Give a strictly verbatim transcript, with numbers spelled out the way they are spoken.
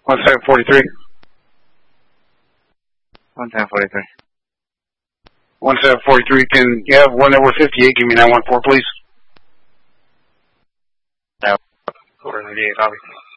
One seven forty-three. One ten forty three. One seven forty-three. Can you have one over fifty-eight? Give me nine one four, please. Yeah. Quarter ninety-eight, copy.